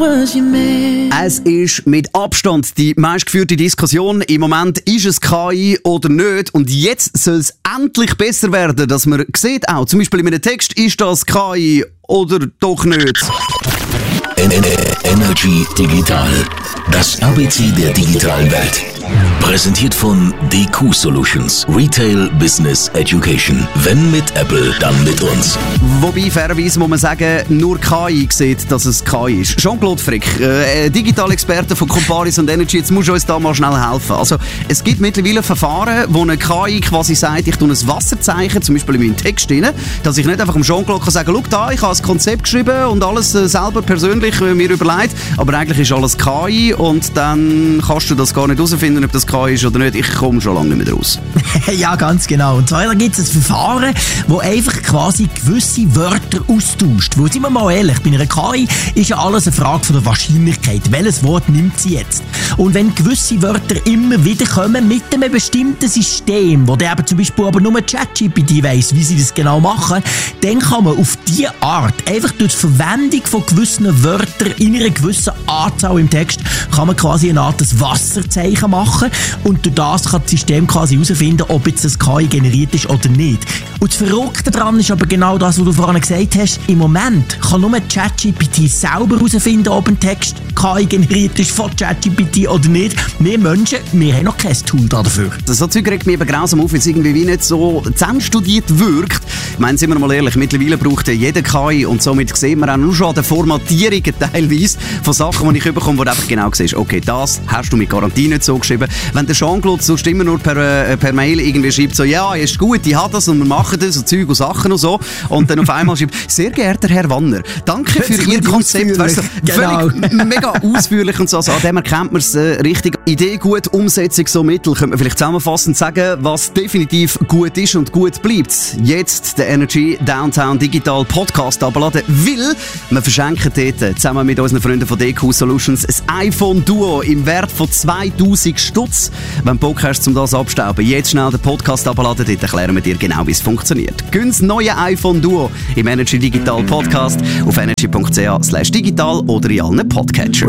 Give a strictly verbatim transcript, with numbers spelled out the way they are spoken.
Es ist mit Abstand die meistgeführte Diskussion. Im Moment ist es K I oder nicht. Und jetzt soll es endlich besser werden, dass man sieht auch, zum Beispiel in einem Text, ist das K I oder doch nicht. Energy Digital, das A B C der digitalen Welt. Präsentiert von D Q Solutions, Retail Business Education. Wenn mit Apple, dann mit uns. Wobei, fairerweise muss man sagen, nur K I sieht, dass es K I ist. Jean-Claude Frick, äh, Digitalexperte von Comparis und Energy, jetzt musst du uns da mal schnell helfen. Also, es gibt mittlerweile Verfahren, wo eine K I quasi sagt, ich tue ein Wasserzeichen, zum Beispiel in meinem Text drin, dass ich nicht einfach dem Jean-Claude kann sagen, schau da, ich habe ein Konzept geschrieben und alles äh, selber persönlich äh, mir überlegt, aber eigentlich ist alles K I und dann kannst du das gar nicht herausfinden, ob das K I ist oder nicht. Ich komme schon lange nicht mehr raus. Ja, ganz genau. Und zwar gibt es ein Verfahren, das einfach quasi gewisse Wörter austauscht. Weil, sind wir mal ehrlich, bei einer K I ist ja alles eine Frage von der Wahrscheinlichkeit. Welches Wort nimmt sie jetzt? Und wenn gewisse Wörter immer wieder kommen mit einem bestimmten System, wo der eben zum Beispiel aber nur ChatGPT weiss, wie sie das genau machen, dann kann man auf diese Art, einfach durch die Verwendung von gewissen Wörtern in einer gewissen Anzahl im Text, kann man quasi eine Art Wasserzeichen machen. Und durch das kann das System quasi herausfinden, ob jetzt das K I generiert ist oder nicht. Und das Verrückte daran ist aber genau das, was du vorhin gesagt hast. Im Moment kann nur ChatGPT selber herausfinden, ob ein Text K I generiert ist von ChatGPT oder nicht. Wir Menschen, wir haben noch kein Tool dafür. So Zeug regt mich eben grausam auf, weil es irgendwie wie nicht so zusammenstudiert wirkt. Ich meine, sind wir mal ehrlich, mittlerweile braucht ja jeder K I und somit sehen wir auch nur schon an den Formatierungen teilweise von Sachen, die ich bekomme, wo du einfach genau siehst, okay, das hast du mit Garantie nicht so geschrieben. Wenn der Jean-Claude sonst immer nur per, äh, per Mail irgendwie schreibt, so, ja, ist gut, ich habe das und wir machen das und Zeug und Sachen und so. Und dann auf einmal schreibt, sehr geehrter Herr Wanner, danke für Ihr Konzept. Weißt du, genau. Völlig mega ausführlich und so. Also, an dem erkennt man es äh, richtig. Idee gut, Umsetzung so mittel. Könnte man vielleicht zusammenfassend sagen, was definitiv gut ist und gut bleibt. Jetzt der Energy Downtown Digital Podcast abladen, weil wir verschenken dort zusammen mit unseren Freunden von D Q Solutions ein iPhone Duo im Wert von zweitausend Stutz. Wenn du Bock hast, um das abstauben, jetzt schnell den Podcast abladen, dort erklären wir dir genau, wie es funktioniert. Gönn das neue iPhone Duo im Energy Digital Podcast auf energy punkt c h slash digital oder in allen Podcatcher.